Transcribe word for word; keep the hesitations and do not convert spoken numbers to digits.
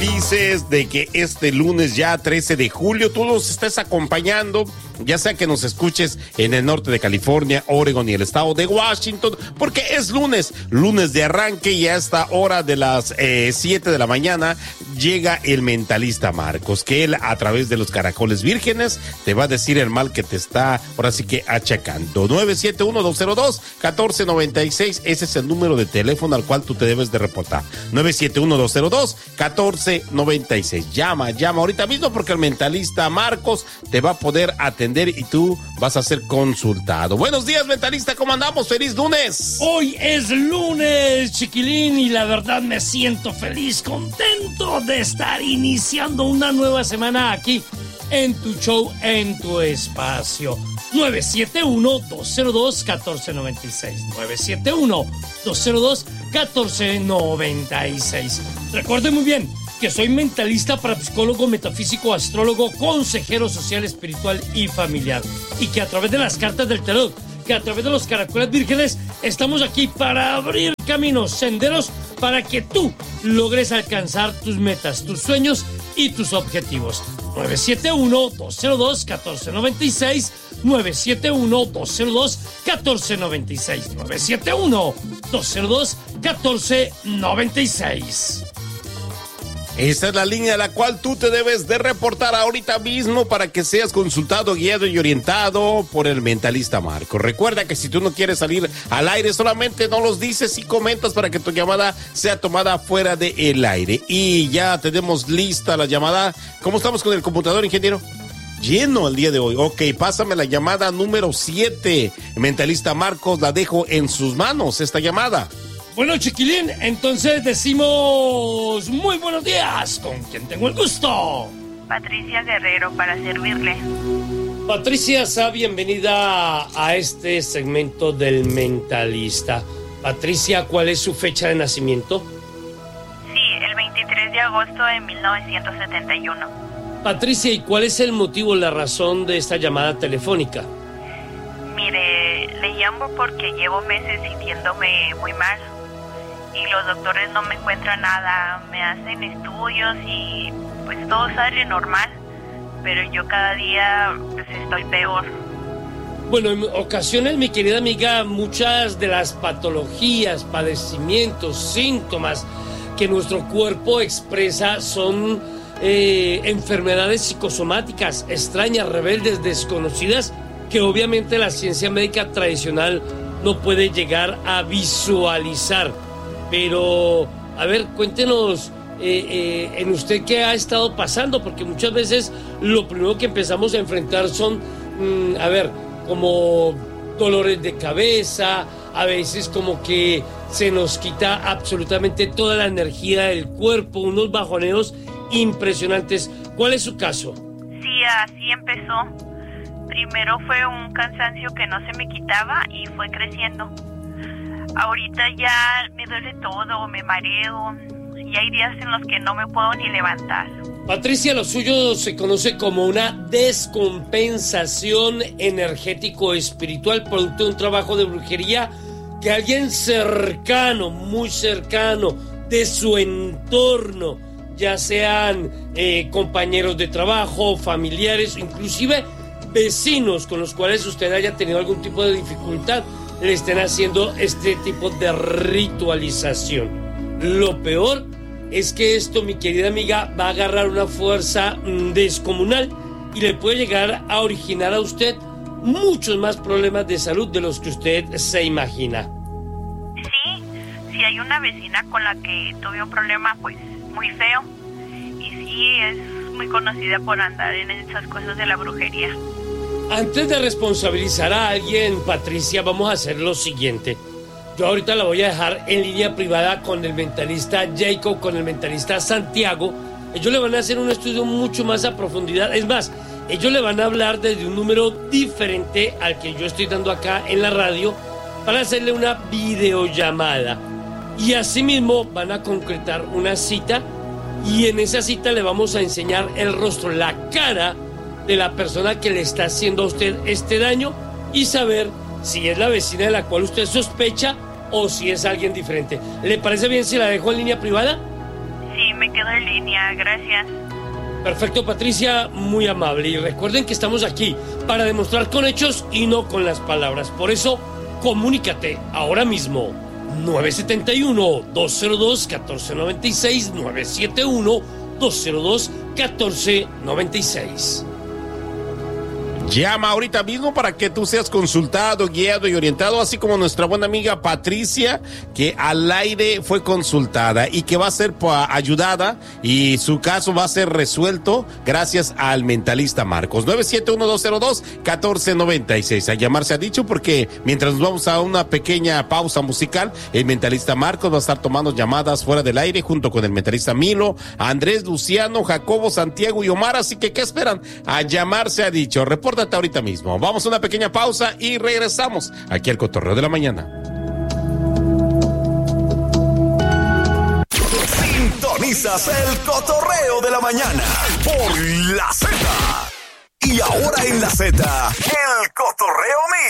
Dices de que este lunes ya trece de julio tú nos estés acompañando, ya sea que nos escuches en el norte de California, Oregon y el estado de Washington, porque es lunes, lunes de arranque y a esta hora de las eh, siete de la mañana llega el mentalista Marcos, que él a través de los caracoles vírgenes te va a decir el mal que te está ahora sí que achacando. nueve siete uno, dos cero dos, uno cuatro nueve seis, ese es el número de teléfono al cual tú te debes de reportar. nueve siete uno, dos cero dos, uno cuatro noventa y seis. Llama, llama ahorita mismo porque el mentalista Marcos te va a poder atender y tú vas a ser consultado. Buenos días, mentalista, ¿cómo andamos? ¡Feliz lunes! Hoy es lunes, chiquilín, y la verdad me siento feliz, contento de estar iniciando una nueva semana aquí en tu show, en tu espacio. nueve siete uno, dos cero dos, uno cuatro nueve seis. nueve siete uno, dos cero dos, uno cuatro nueve seis. Recuerden muy bien que soy mentalista, parapsicólogo, metafísico, astrólogo, consejero social, espiritual y familiar. Y que a través de las cartas del tarot, que a través de los caracoles vírgenes, estamos aquí para abrir caminos, senderos, para que tú logres alcanzar tus metas, tus sueños y tus objetivos. nueve siete uno, dos cero dos, uno cuatro nueve seis. nueve siete uno, dos cero dos, uno cuatro nueve seis. nueve siete uno, dos cero dos, uno cuatro nueve seis. Esa es la línea a la cual tú te debes de reportar ahorita mismo para que seas consultado, guiado y orientado por el mentalista Marco. Recuerda que si tú no quieres salir al aire, solamente no los dices y comentas para que tu llamada sea tomada fuera del aire. Y ya tenemos lista la llamada. ¿Cómo estamos con el computador, ingeniero? Lleno el día de hoy. Ok, pásame la llamada número siete. Mentalista Marcos, la dejo en sus manos, esta llamada. Bueno, chiquilín, entonces decimos muy buenos días. ¿Con quién tengo el gusto? Patricia Guerrero, para servirle. Patricia, sea bienvenida a este segmento del mentalista. Patricia, ¿cuál es su fecha de nacimiento? Sí, el veintitrés de agosto de mil novecientos setenta y uno. Patricia, ¿y cuál es el motivo, la razón de esta llamada telefónica? Mire, le llamo porque llevo meses sintiéndome muy mal y los doctores no me encuentran nada, me hacen estudios y pues todo sale normal, pero yo cada día pues estoy peor. Bueno, en ocasiones, mi querida amiga, muchas de las patologías, padecimientos, síntomas que nuestro cuerpo expresa son eh, enfermedades psicosomáticas extrañas, rebeldes, desconocidas, que obviamente la ciencia médica tradicional no puede llegar a visualizar. Pero, a ver, cuéntenos eh, eh, en usted qué ha estado pasando, porque muchas veces lo primero que empezamos a enfrentar son, mmm, a ver, como dolores de cabeza, a veces como que se nos quita absolutamente toda la energía del cuerpo, unos bajoneos impresionantes. ¿Cuál es su caso? Sí, así empezó. Primero fue un cansancio que no se me quitaba y fue creciendo. Ahorita ya me duele todo, me mareo y hay días en los que no me puedo ni levantar. Patricia, lo suyo se conoce como una descompensación energético-espiritual producto de un trabajo de brujería que alguien cercano, muy cercano de su entorno, ya sean eh, compañeros de trabajo, familiares, inclusive vecinos con los cuales usted haya tenido algún tipo de dificultad, le estén haciendo este tipo de ritualización. Lo peor es que esto, mi querida amiga, va a agarrar una fuerza descomunal y le puede llegar a originar a usted muchos más problemas de salud de los que usted se imagina. Sí, sí hay una vecina con la que tuve un problema pues muy feo y sí es muy conocida por andar en esas cosas de la brujería. Antes de responsabilizar a alguien, Patricia, vamos a hacer lo siguiente. Yo ahorita la voy a dejar en línea privada con el mentalista Jacob, con el mentalista Santiago. Ellos le van a hacer un estudio mucho más a profundidad. Es más, ellos le van a hablar desde un número diferente al que yo estoy dando acá en la radio para hacerle una videollamada. Y asimismo van a concretar una cita y en esa cita le vamos a enseñar el rostro, la cara de la persona que le está haciendo a usted este daño y saber si es la vecina de la cual usted sospecha o si es alguien diferente. ¿Le parece bien si la dejo en línea privada? Sí, me quedo en línea. Gracias. Perfecto, Patricia, muy amable. Y recuerden que estamos aquí para demostrar con hechos y no con las palabras. Por eso, comunícate ahora mismo. nueve siete uno, dos cero dos, uno cuatro nueve seis, nueve siete uno, dos cero dos, uno cuatro nueve seis. Llama ahorita mismo para que tú seas consultado, guiado y orientado, así como nuestra buena amiga Patricia, que al aire fue consultada y que va a ser ayudada y su caso va a ser resuelto gracias al mentalista Marcos. nueve siete uno, dos cero dos, uno cuatro nueve seis. A llamar se ha dicho porque mientras nos vamos a una pequeña pausa musical, el mentalista Marcos va a estar tomando llamadas fuera del aire junto con el mentalista Milo, Andrés, Luciano, Jacobo, Santiago y Omar. Así que, ¿qué esperan? A llamar se ha dicho. Reporta ahorita mismo. Vamos a una pequeña pausa y regresamos aquí al Cotorreo de la Mañana. Sintonizas el Cotorreo de la Mañana por la Z. Y ahora en la Z, el Cotorreo